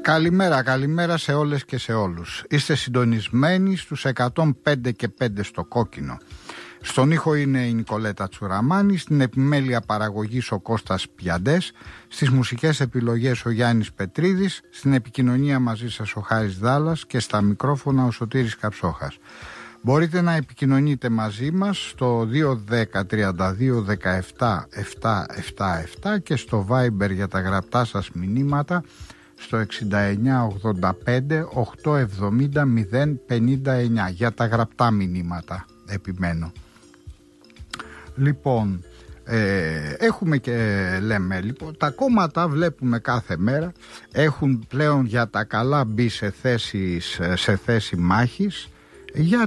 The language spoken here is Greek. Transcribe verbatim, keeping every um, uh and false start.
Καλημέρα, καλημέρα σε όλες και σε όλους. Είστε συντονισμένοι στους εκατόν πέντε και πέντε στο κόκκινο. Στον ήχο είναι η Νικολέτα Τσουραμάνη, στην επιμέλεια παραγωγής ο Κώστας Πιαντές, στις μουσικές επιλογές ο Γιάννης Πετρίδης, στην επικοινωνία μαζί σας ο Χάρης Δάλλας και στα μικρόφωνα ο Σωτήρης Καψόχας. Μπορείτε να επικοινωνείτε μαζί μας στο δύο ένα μηδέν τριάντα δύο δεκαεπτά επτακόσια εβδομήντα επτά και στο Viber για τα γραπτά σας μηνύματα στο εξήντα εννιά ογδόντα πέντε οκτακόσια εβδομήντα μηδέν πενήντα εννιά για τα γραπτά μηνύματα, επιμένω. Λοιπόν, ε, έχουμε και λέμε, λοιπόν, τα κόμματα βλέπουμε κάθε μέρα έχουν πλέον για τα καλά μπει σε θέση, σε θέση μάχης για